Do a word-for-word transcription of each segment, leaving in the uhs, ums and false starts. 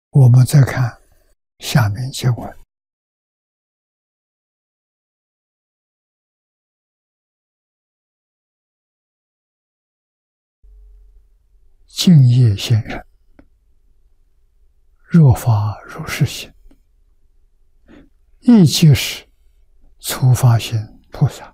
我们再看下面经文：敬业先人，若发如是心，亦即是初发心菩萨。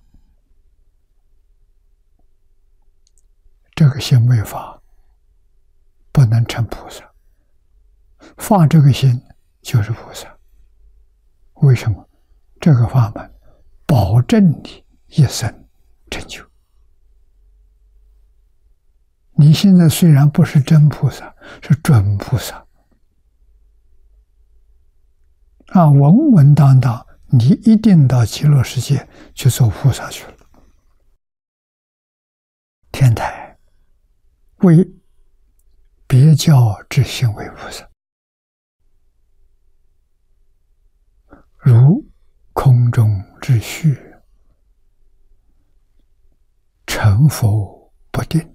这个心未发，不能成菩萨。发这个心就是菩萨。为什么？这个法门保证你一生成就。你现在虽然不是真菩萨，是准菩萨啊，稳稳当当，你一定到极乐世界去做菩萨去了。天台为别教之行为菩萨，如空中之虚，成佛不定。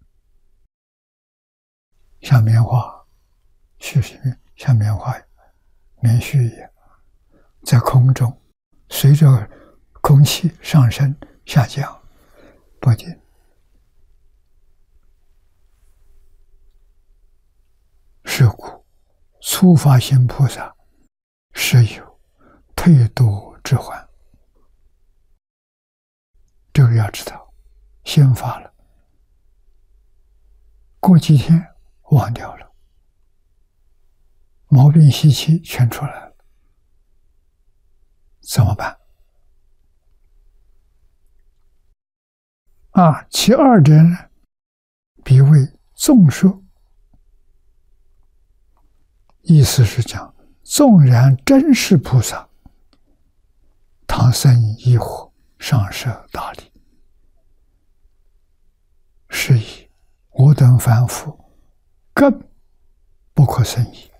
像棉花，絮絮像棉花棉絮一样，在空中随着空气上升下降不定。是故初发心菩萨是有退堕之患。这个要知道，先发了，过几天忘掉了，毛病习气全出来了，怎么办？啊，其二者呢，彼为纵说，意思是讲，纵然真是菩萨，唐僧疑惑，上设大礼，是以我等凡夫更不可思议。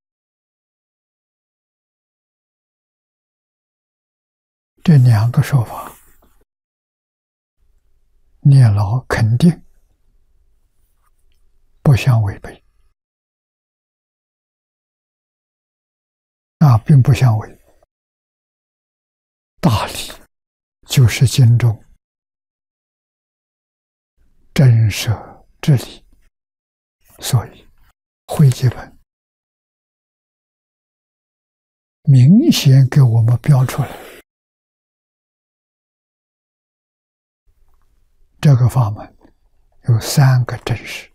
这两个说法，念老肯定不相违背啊，并不相违。大理就是经中真舍之理，所以汇集本明显给我们标出来，这个法门有三个真实。